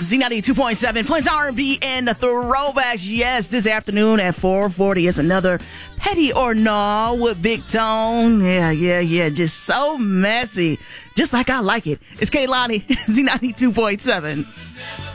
Z92.7, Flint's R&B and the throwbacks. Yes, this afternoon at 4:40 is another Petty or Nah with Big Tone. Yeah. Just so messy. Just like I like it. It's Kaylani, Z92.7.